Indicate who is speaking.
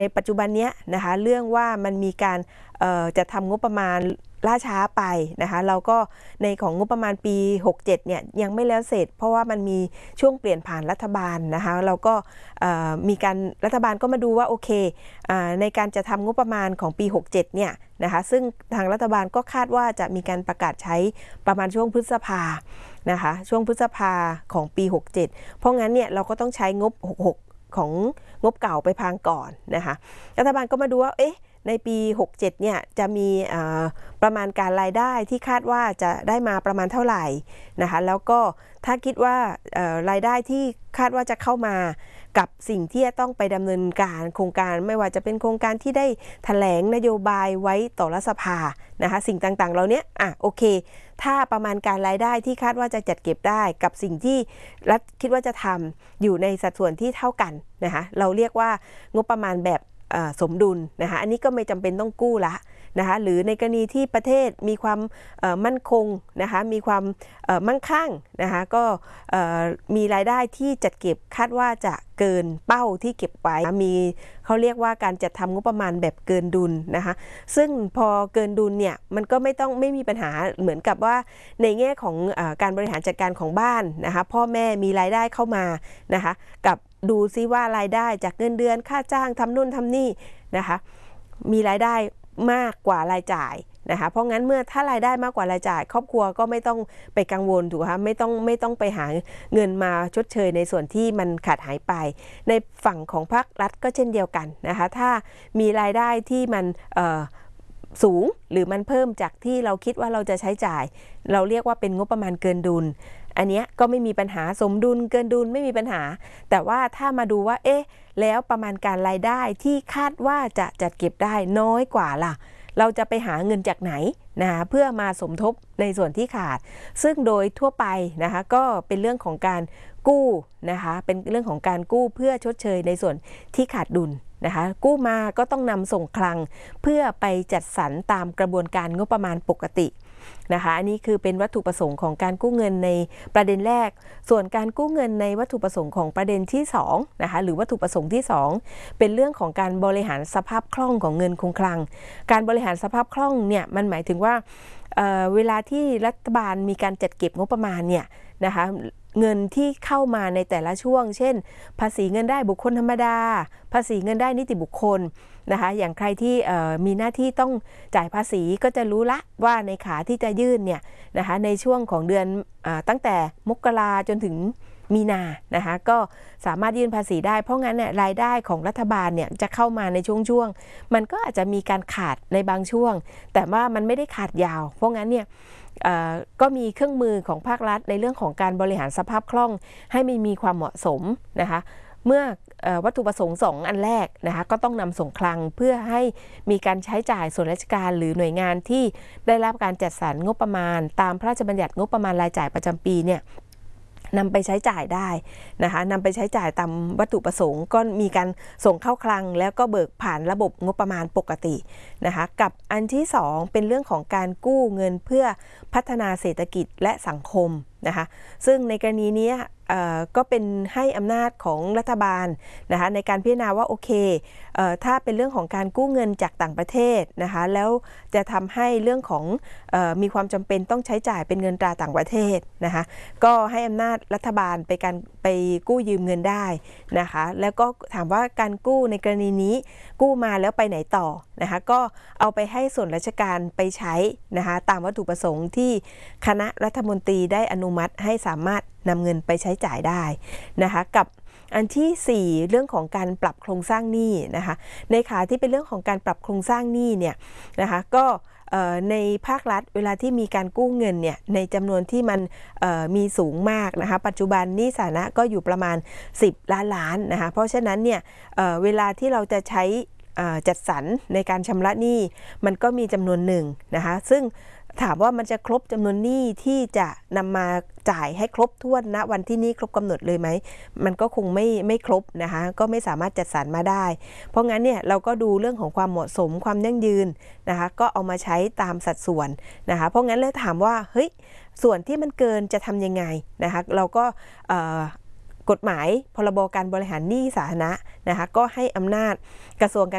Speaker 1: ในปัจจุบันนี้นะคะเรื่องว่ามันมีการจะทำงบประมาณล่าช้าไปนะคะเราก็ในของงบประมาณปี67เนี่ยยังไม่แล้วเสร็จเพราะว่ามันมีช่วงเปลี่ยนผ่านรัฐบาลนะคะเราก็มีการรัฐบาลก็มาดูว่าโอเคในการจะทำงบประมาณของปี67เนี่ยนะคะซึ่งทางรัฐบาลก็คาดว่าจะมีการประกาศใช้ประมาณช่วงพฤษภานะคะช่วงพฤษภาของปี67เพราะงั้นเนี่ยเราก็ต้องใช้งบ66ของงบเก่าไปพังก่อนนะคะรัฐบาลก็มาดูว่าในปี67เนี่ยจะมีประมาณการรายได้ที่คาดว่าจะได้มาประมาณเท่าไหร่นะคะแล้วก็ถ้าคิดว่ารายได้ที่คาดว่าจะเข้ามากับสิ่งที่จะต้องไปดำเนินการโครงการไม่ว่าจะเป็นโครงการที่ได้แถลงนโยบายไว้ต่อรัฐสภานะคะสิ่งต่างๆเหล่านี้โอเคถ้าประมาณการรายได้ที่คาดว่าจะจัดเก็บได้กับสิ่งที่รัฐคิดว่าจะทำอยู่ในสัดส่วนที่เท่ากันนะคะเราเรียกว่างบประมาณแบบสมดุลนะคะอันนี้ก็ไม่จำเป็นต้องกู้ละนะคะหรือในกรณีที่ประเทศมีความมั่นคงนะคะมีความมั่งคั่งนะคะก็มีรายได้ที่จัดเก็บคาดว่าจะเกินเป้าที่เก็บไว้มีเขาเรียกว่าการจัดทำงบประมาณแบบเกินดุลนะคะซึ่งพอเกินดุลเนี่ยมันก็ไม่มีปัญหาเหมือนกับว่าในแง่ของการบริหารจัดการของบ้านนะคะพ่อแม่มีรายได้เข้ามานะคะกับดูซิว่ารายได้จากเงินเดือนค่าจ้างทำนู่นทำนี่นะคะมีรายได้มากกว่ารายจ่ายนะคะเพราะงั้นเมื่อถ้ารายได้มากกว่ารายจ่ายครอบครัวก็ไม่ต้องไปกังวลถูกไหมไม่ต้องไปหาเงินมาชดเชยในส่วนที่มันขาดหายไปในฝั่งของภาครัฐก็เช่นเดียวกันนะคะถ้ามีรายได้ที่มันสูงหรือมันเพิ่มจากที่เราคิดว่าเราจะใช้จ่ายเราเรียกว่าเป็นงบประมาณเกินดุลอันนี้ก็ไม่มีปัญหาสมดุลเกินดุลไม่มีปัญหาแต่ว่าถ้ามาดูว่าแล้วประมาณการรายได้ที่คาดว่าจะจัดเก็บได้น้อยกว่าล่ะเราจะไปหาเงินจากไหนนะคะเพื่อมาสมทบในส่วนที่ขาดซึ่งโดยทั่วไปนะคะก็เป็นเรื่องของการกู้นะคะเป็นเรื่องของการกู้เพื่อชดเชยในส่วนที่ขาดดุลนะคะกู้มาก็ต้องนำส่งคลังเพื่อไปจัดสรรตามกระบวนการงบประมาณปกตินะคะอันนี้คือเป็นวัตถุประสงค์ของการกู้เงินในประเด็นแรกส่วนการกู้เงินในวัตถุประสงค์ของประเด็นที่2นะคะหรือวัตถุประสงค์ที่2เป็นเรื่องของการบริหารสภาพคล่องของเงินคงคลังการบริหารสภาพคล่องเนี่ยมันหมายถึงว่าเวลาที่รัฐบาลมีการจัดเก็บงบประมาณเนี่ยนะคะเงินที่เข้ามาในแต่ละช่วงเช่นภาษีเงินได้บุคคลธรรมดาภาษีเงินได้นิติบุคคลนะคะอย่างใครที่มีหน้าที่ต้องจ่ายภาษีก็จะรู้ละว่าในขาที่จะยื่นเนี่ยนะคะในช่วงของเดือนตั้งแต่มกราจนถึงมีนานะคะก็สามารถยื่นภาษีได้เพราะงั้นเนี่ยรายได้ของรัฐบาลเนี่ยจะเข้ามาในช่วงมันก็อาจจะมีการขาดในบางช่วงแต่ว่ามันไม่ได้ขาดยาวเพราะงั้นเนี่ยก็มีเครื่องมือของภาครัฐในเรื่องของการบริหารสภาพคล่องให้มีความเหมาะสมนะคะเมื่อวัตถุประสงค์2อันแรกนะคะก็ต้องนำส่งคลังเพื่อให้มีการใช้จ่ายส่วนราชการหรือหน่วยงานที่ได้รับการจัดสรรงบประมาณตามพระราชบัญญัติงบประมาณรายจ่ายประจำปีเนี่ยนำไปใช้จ่ายได้นะคะนำไปใช้จ่ายตามวัตถุประสงค์ก็มีการส่งเข้าคลังแล้วก็เบิกผ่านระบบงบประมาณปกตินะคะกับอันที่2เป็นเรื่องของการกู้เงินเพื่อพัฒนาเศรษฐกิจและสังคมนะคะซึ่งในกรณีนี้ก็เป็นให้อำนาจของรัฐบาลนะคะในการพิจารณาว่าโอเคถ้าเป็นเรื่องของการกู้เงินจากต่างประเทศนะคะแล้วจะทำให้เรื่องของมีความจำเป็นต้องใช้จ่ายเป็นเงินตราต่างประเทศนะคะก็ให้อำนาจรัฐบาลไปกู้ยืมเงินได้นะคะแล้วก็ถามว่าการกู้ในกรณีนี้กู้มาแล้วไปไหนต่อนะคะก็เอาไปให้ส่วนราชการไปใช้นะคะตามวัตถุประสงค์ที่คณะรัฐมนตรีได้อนุมัติให้สามารถนำเงินไปใช้จ่ายได้นะคะกับอันที่4เรื่องของการปรับโครงสร้างหนี้นะคะในขาที่เป็นเรื่องของการปรับโครงสร้างหนี้เนี่ยนะคะก็ในภาครัฐเวลาที่มีการกู้เงินเนี่ยในจำนวนที่มันมีสูงมากนะคะปัจจุบันหนี้สาธารณะก็อยู่ประมาณ10 ล้านนะคะเพราะฉะนั้นเนี่ยเวลาที่เราจะใช้จัดสรรในการชำระหนี้มันก็มีจำนวนหนึ่งนะคะซึ่งถามว่ามันจะครบจำนวนหนี้ที่จะนำมาจ่ายให้ครบถ้วนณวันที่หนี้ครบกำหนดเลยไหมมันก็คงไม่ครบนะคะก็ไม่สามารถจัดสรรมาได้เพราะงั้นเนี่ยเราก็ดูเรื่องของความเหมาะสมความยั่งยืนนะคะก็เอามาใช้ตามสัดส่วนนะคะเพราะงั้นแล้วถามว่าเฮ้ยส่วนที่มันเกินจะทำยังไงนะคะเราก็กฎหมายพรบการบริหารหนี้สาธารณะนะคะก็ให้อำนาจกระทรวงการ